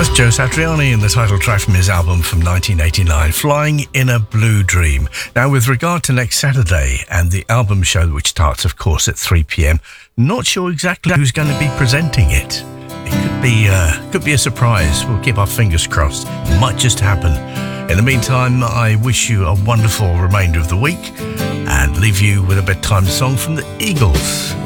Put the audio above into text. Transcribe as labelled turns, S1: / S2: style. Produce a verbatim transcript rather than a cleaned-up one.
S1: That's Joe Satriani and the title track from his album from nineteen eighty-nine, Flying in a Blue Dream. Now, with regard to next Saturday and the album show, which starts, of course, at three p.m, not sure exactly who's going to be presenting it. It could be, uh, could be a surprise. We'll keep our fingers crossed. It might just happen. In the meantime, I wish you a wonderful remainder of the week and leave you with a bedtime song from the Eagles.